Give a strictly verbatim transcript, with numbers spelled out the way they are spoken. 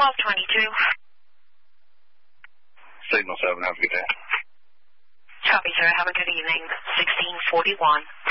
twelve twenty-two. Signal seven, have a good day. Copy, sir. Have a good evening. sixteen forty-one.